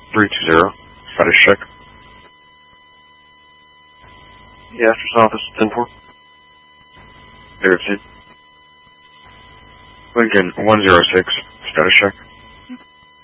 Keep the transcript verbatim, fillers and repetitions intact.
three two zero. Status check. The Astor's office, ten four. There it's in. Lincoln one zero six. Status check.